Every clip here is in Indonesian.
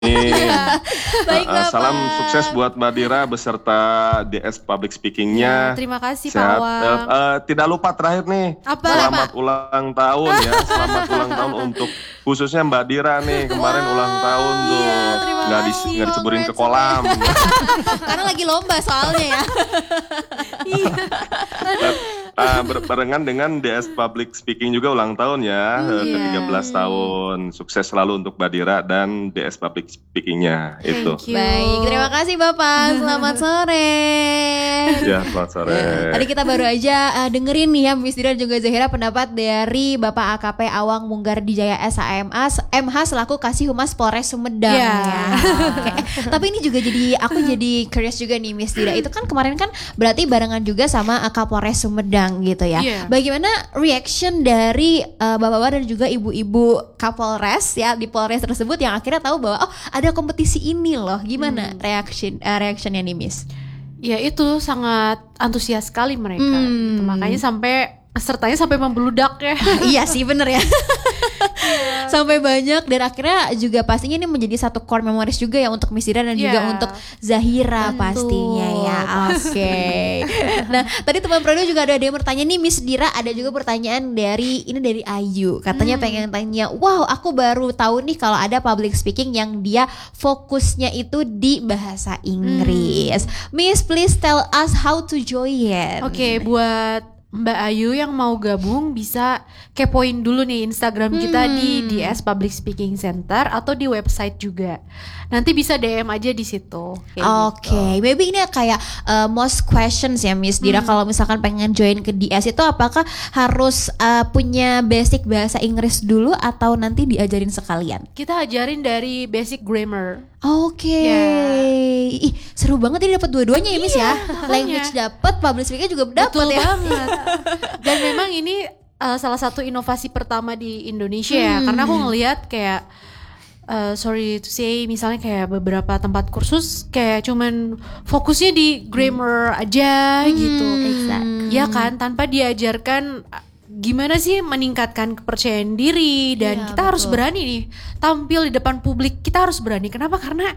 Baik Bapak. Salam sukses buat Mbak Dira beserta DS Public Speaking-nya. Terima kasih Pak Sehat. Awang. Tidak lupa terakhir nih, Apa? selamat ulang tahun ya. Selamat ulang tahun untuk khususnya Mbak Dira nih. Kemarin ulang tahun tuh. terima Nggak kasih, diceburin ke kolam. Karena lagi lomba soalnya ya. Berbarengan dengan DS Public Speaking juga ulang tahun ya, ke-13 tahun. Sukses selalu untuk Mbak Dira dan DS Public Speaking-nya itu. Thank you. Baik, terima kasih Bapak. Selamat sore. Ya, selamat sore. Tadi kita baru aja dengerin nih ya Miss Dira dan juga Zahira pendapat dari Bapak AKP Awang Munggar Dijaya SHMA MH selaku Kasih Humas Polres Sumedang Ya. ya. Oke. Tapi ini juga aku jadi curious juga nih Miss Dira. Itu kan kemarin kan berarti barengan juga sama Kapolres Sumedang gitu ya. Iya. Bagaimana reaction dari bapak-bapak dan juga ibu-ibu Kapolres ya di Polres tersebut yang akhirnya tahu bahwa oh ada kompetisi ini loh. Gimana reactionnya nih Miss? Ya itu sangat antusias sekali mereka. Gitu. Makanya sampai pesertanya sampai membeludak ya. Iya sih bener ya. Sampai banyak dan akhirnya juga pastinya ini menjadi satu core memories juga ya untuk Miss Dira dan juga untuk Zahira pastinya ya. Oke. Nah tadi teman Prodo juga ada yang bertanya nih Miss Dira, ada juga pertanyaan dari Ayu. Katanya pengen tanya, wow aku baru tahu nih kalau ada public speaking yang dia fokusnya itu di bahasa Inggris. Miss please tell us how to join. Oke, buat Mbak Ayu yang mau gabung bisa kepoin dulu nih Instagram kita di DS Public Speaking Center atau di website juga. Nanti bisa DM aja di situ. Oke, maybe ini kayak most questions ya Miss Dira. Kalau misalkan pengen join ke DS itu apakah harus punya basic bahasa Inggris dulu atau nanti diajarin sekalian? Kita ajarin dari basic grammar. Oke, ih seru banget ini dapat dua-duanya ya Miss ya. Language dapat, public speaking juga dapat Betul ya. banget. Dan memang ini salah satu inovasi pertama di Indonesia ya. Karena aku ngelihat kayak sorry to say misalnya kayak beberapa tempat kursus kayak cuman fokusnya di grammar aja gitu. Ya kan, tanpa diajarkan gimana sih meningkatkan kepercayaan diri dan kita harus berani nih tampil di depan publik. Kita harus berani. Kenapa? Karena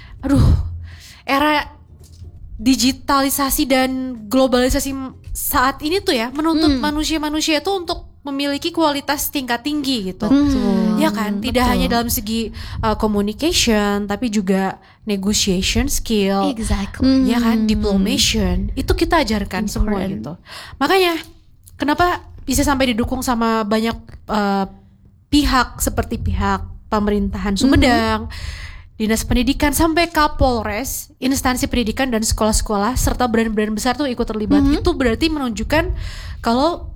era digitalisasi dan globalisasi saat ini tuh ya menuntut manusia-manusia itu untuk memiliki kualitas tingkat tinggi gitu. Ya kan, tidak hanya dalam segi communication tapi juga negotiation skill. Ya kan, diplomation. Itu kita ajarkan semua gitu. Makanya kenapa bisa sampai didukung sama banyak pihak seperti pihak pemerintahan Sumedang, Dinas Pendidikan sampai Kapolres, instansi pendidikan dan sekolah-sekolah serta brand-brand besar tuh ikut terlibat. Itu berarti menunjukkan kalau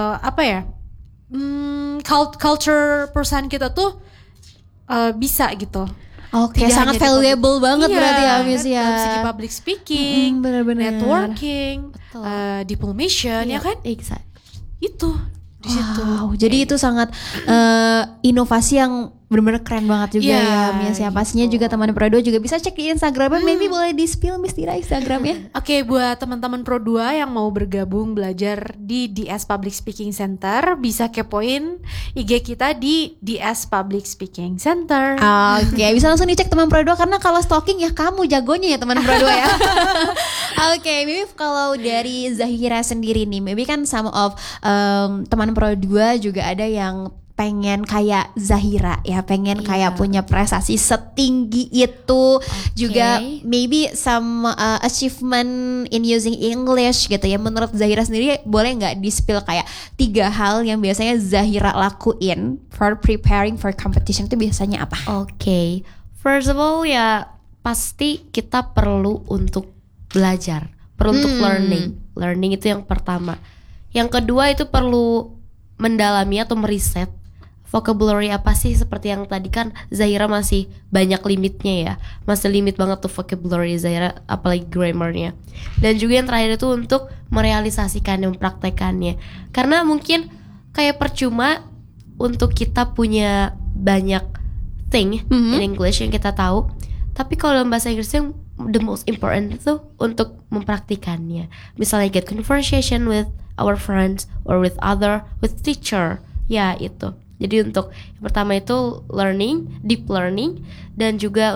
culture perusahaan kita tuh bisa gitu. Oke, sangat valuable banget berarti ya Miss ya. Dalam segi public speaking, networking, diplomation, ya kan? Itu di situ. Jadi itu sangat inovasi yang benar-benar keren banget juga ya Miss ya. Pastinya juga teman Pro 2 juga bisa cek di Instagramnya. Maybe boleh di spill Miss Dira Instagramnya. Oke, buat teman-teman Pro 2 yang mau bergabung belajar di DS Public Speaking Center bisa kepoin IG kita di DS Public Speaking Center. Oke, bisa langsung dicek teman Pro 2 karena kalau stalking ya kamu jagonya ya teman Pro 2 ya. Oke, maybe kalau dari Zahira sendiri nih, maybe kan some of teman Pro 2 juga ada yang pengen kayak Zahira ya, pengen kayak punya prestasi setinggi itu, juga maybe some achievement in using English gitu ya. Menurut Zahira sendiri boleh nggak di-spill kayak 3 hal yang biasanya Zahira lakuin for preparing for competition itu biasanya apa? Oke, first of all ya pasti kita perlu untuk belajar, perlu untuk learning itu yang pertama. Yang kedua itu perlu mendalami atau meriset vocabulary apa sih, seperti yang tadi kan Zahira masih banyak limitnya ya, masih limit banget tuh vocabulary Zahira, apalagi grammarnya. Dan juga yang terakhir itu untuk merealisasikan dan mempraktekannya, karena mungkin kayak percuma untuk kita punya banyak thing in English yang kita tahu, tapi kalau dalam bahasa Inggris yang the most important itu untuk mempraktikannya. Misalnya get conversation with our friends or with teacher, ya itu. Jadi untuk yang pertama itu learning, deep learning, dan juga